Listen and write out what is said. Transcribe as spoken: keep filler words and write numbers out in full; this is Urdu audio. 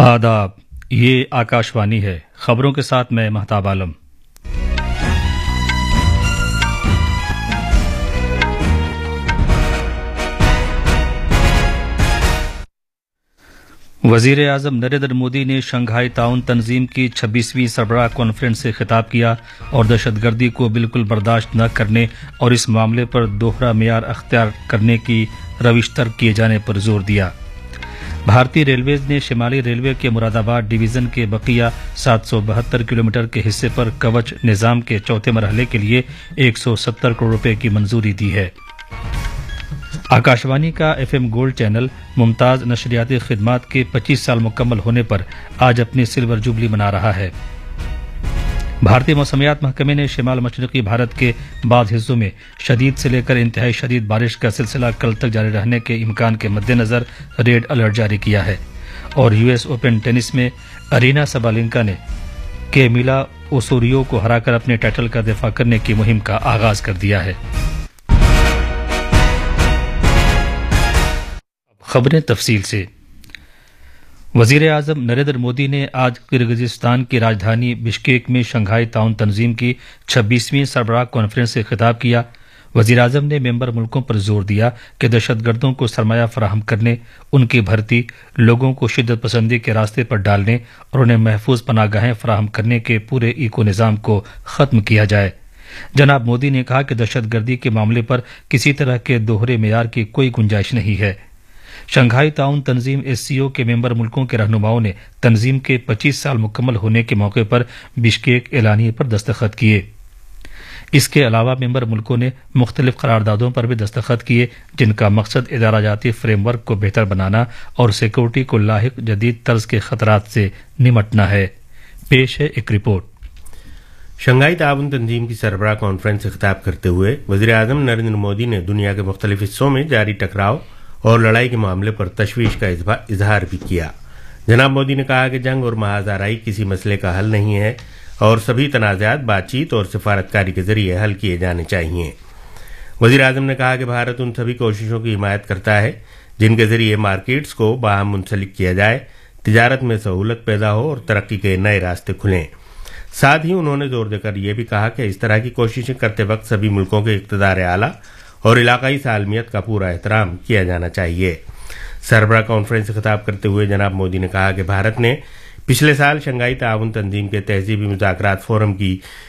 آداب، یہ آکاشوانی ہے۔ خبروں کے ساتھ میں مہتاب عالم۔ وزیر اعظم نریندر مودی نے شنگھائی تعاون تنظیم کی چھبیسویں سربراہ کانفرنس سے خطاب کیا اور دہشت گردی کو بالکل برداشت نہ کرنے اور اس معاملے پر دوہرا معیار اختیار کرنے کی روش ترک کیے جانے پر زور دیا۔ بھارتی ریلویز نے شمالی ریلوے کے مراد آباد ڈویژن کے بقیہ سات سو بہتر کلومیٹر کے حصے پر کوچ نظام کے چوتھے مرحلے کے لیے ایک سو ستر کروڑ روپے کی منظوری دی ہے۔ آکاشوانی کا ایف ایم گولڈ چینل ممتاز نشریاتی خدمات کے پچیس سال مکمل ہونے پر آج اپنی سلور جوبلی منا رہا ہے۔ بھارتی موسمیات محکمے نے شمال مشرقی بھارت کے بعض حصوں میں شدید سے لے کر انتہائی شدید بارش کا سلسلہ کل تک جاری رہنے کے امکان کے مد نظر ریڈ الرٹ جاری کیا ہے، اور یو ایس اوپن ٹینس میں ارینا سبالینکا نے کیمیلا اوسوریو کو ہرا کر اپنے ٹائٹل کا دفاع کرنے کی مہم کا آغاز کر دیا ہے۔ خبریں تفصیل سے۔ وزیر اعظم نریندر مودی نے آج کرغزستان کی راجدھانی بشکیک میں شنگھائی تعاون تنظیم کی چھبیسویں سربراہ کانفرنس سے خطاب کیا۔ وزیر اعظم نے ممبر ملکوں پر زور دیا کہ دہشت گردوں کو سرمایہ فراہم کرنے، ان کی بھرتی، لوگوں کو شدت پسندی کے راستے پر ڈالنے اور انہیں محفوظ پناہ گاہیں فراہم کرنے کے پورے ایکو نظام کو ختم کیا جائے۔ جناب مودی نے کہا کہ دہشت گردی کے معاملے پر کسی طرح کے دوہرے معیار کی کوئی گنجائش نہیں ہے۔ شنگھائی تعاون تنظیم ایس سی او کے ممبر ملکوں کے رہنماؤں نے تنظیم کے پچیس سال مکمل ہونے کے موقع پر بشکیک اعلانیے پر دستخط کیے۔ اس کے علاوہ ممبر ملکوں نے مختلف قراردادوں پر بھی دستخط کیے جن کا مقصد ادارہ جاتی فریم ورک کو بہتر بنانا اور سیکورٹی کو لاحق جدید طرز کے خطرات سے نمٹنا ہے۔ پیش ہے ایک رپورٹ۔ شنگھائی تعاون تنظیم کی سربراہ کانفرنس سے خطاب کرتے ہوئے وزیر اعظم نریندر مودی نے دنیا کے مختلف حصوں میں جاری ٹکراؤ اور لڑائی کے معاملے پر تشویش کا اظہار بھی کیا۔ جناب مودی نے کہا کہ جنگ اور محاذ آرائی کسی مسئلے کا حل نہیں ہے اور سبھی تنازعات بات چیت اور سفارتکاری کے ذریعے حل کیے جانے چاہیے۔ وزیر اعظم نے کہا کہ بھارت ان سبھی کوششوں کی حمایت کرتا ہے جن کے ذریعے مارکیٹس کو باہم منسلک کیا جائے، تجارت میں سہولت پیدا ہو اور ترقی کے نئے راستے کھلیں۔ ساتھ ہی انہوں نے زور دے کر یہ بھی کہا کہ اس طرح کی کوششیں کرتے وقت سبھی ملکوں کے اقتدار اعلیٰ اور علاقائی سالمیت کا پورا احترام کیا جانا چاہیے۔ سربراہ کانفرنس سے خطاب کرتے ہوئے جناب مودی نے کہا کہ بھارت نے پچھلے سال شنگھائی تعاون تنظیم کے تہذیبی مذاکرات فورم کی